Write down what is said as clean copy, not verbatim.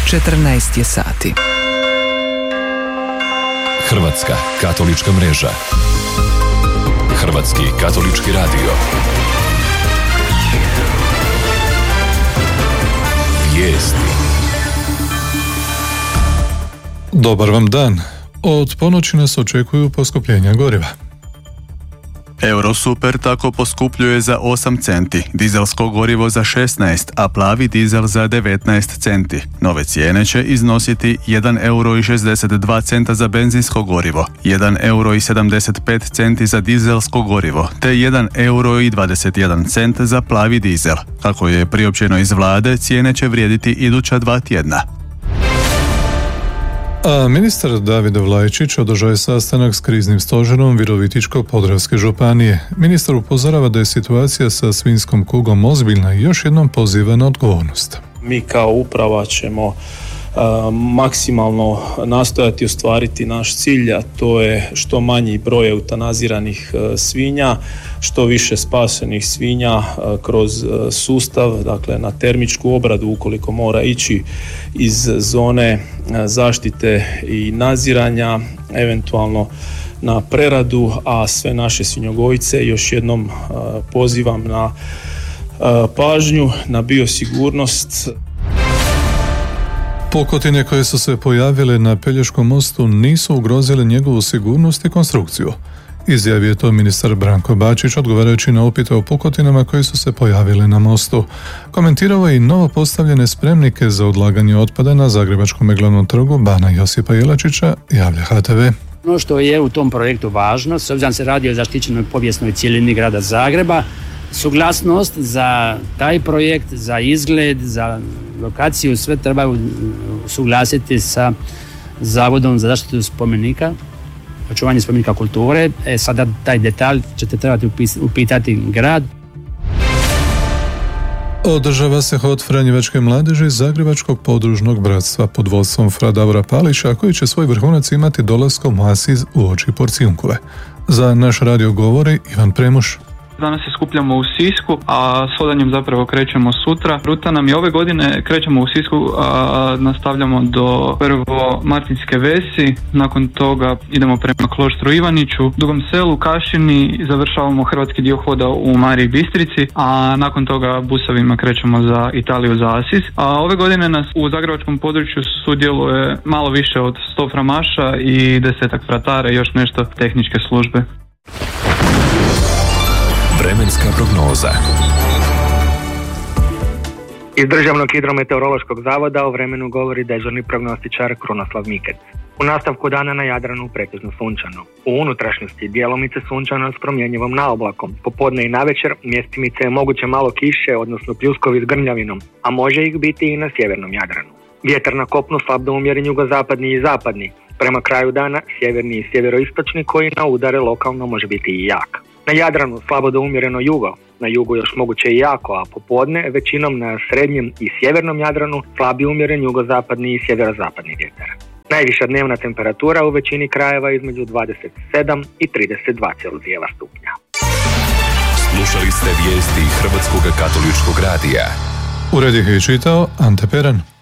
14 je sati. Hrvatska katolička mreža. Hrvatski katolički radio. Vijesti. Dobar vam dan. Od ponoći nas očekuju poskupljenja goriva. Eurosuper tako poskupljuje za 8 centi, dizelsko gorivo za 16, a plavi dizel za 19 centi. Nove cijene će iznositi 1,62 euro za benzinsko gorivo, 1,75 euro za dizelsko gorivo, te 1,21 euro za plavi dizel. Kako je priopćeno iz vlade, cijene će vrijediti iduća 2 tjedna. A ministar David Vlajčić održao je sastanak s kriznim stožerom Virovitičko-podravske županije. Ministar upozorava da je situacija sa svinjskom kugom ozbiljna i još jednom poziva na odgovornost. Mi kao uprava ćemo maksimalno nastojati ostvariti naš cilj, a to je što manji broj eutanaziranih svinja, što više spasenih svinja kroz sustav, dakle na termičku obradu ukoliko mora ići iz zone zaštite i nadziranja, eventualno na preradu, a sve naše svinjogojce još jednom pozivam na pažnju, na biosigurnost. Pukotine koje su se pojavile na Pelješkom mostu nisu ugrozile njegovu sigurnost i konstrukciju. Izjavio je to ministar Branko Bačić odgovarajući na upite o pukotinama koje su se pojavile na mostu. Komentirao je i novo postavljene spremnike za odlaganje otpada na Zagrebačkom glavnom trgu Bana Josipa Jelačića, javlja HTV. Ono što je u tom projektu važno, s obzirom se radi o zaštićenoj povijesnoj cjelini grada Zagreba, suglasnost za taj projekt, za izgled, za lokaciju, sve trebaju suglasiti sa Zavodom za zaštitu spomenika, očuvanje spomenika kulture. Sada taj detalj ćete trebati upitati grad. Održava se hod Franjevačke mladeži Zagrebačkog podružnog bratstva pod vodstvom fra Davora Palića, koji će svoj vrhunac imati dolaskom u Asiz uoči Porcijunkove. Za naš radio govori Ivan Premuš. Danas se skupljamo u Sisku, a s hodanjem zapravo krećemo sutra. Ruta nam je ove godine, krećemo u Sisku, a nastavljamo do prvo Martinske Vesi, nakon toga idemo prema Kloštru Ivaniću, Dugom Selu, Kašini, završavamo hrvatski dio hoda u Mariji Bistrici, a nakon toga busovima krećemo za Italiju, za Asis. A ove godine nas u zagrebačkom području sudjeluje malo više od 100 framaša i 10 fratara i još nešto tehničke službe. Vremenska prognoza. Iz Državnog hidrometeorološkog zavoda o vremenu govori dežurni prognostičar Krunoslav Mikec. U nastavku dana na Jadranu pretežno sunčano. U unutrašnjosti djelomice sunčano s promjenjivom naoblakom. Popodne i navečer mjestimice je moguće malo kiše, odnosno pljuskovi s grmljavinom, a može ih biti i na sjevernom Jadranu. Vjetar na kopnu slab do umjeren jugozapadni i zapadni. Prema kraju dana sjeverni i sjeveroistočni koji na udare lokalno može biti i jak. Na Jadranu slabo do umjereno jugo, na jugu još moguće i jako, a popodne većinom na srednjem i sjevernom Jadranu slabi umjeren jugozapadni i sjeverozapadni vjetar. Najviša dnevna temperatura u većini krajeva između 27 i 32,1 stupnja. Slušali ste vijesti Hrvatskog katoličkog radija. Ured ih je čitao Ante Peran.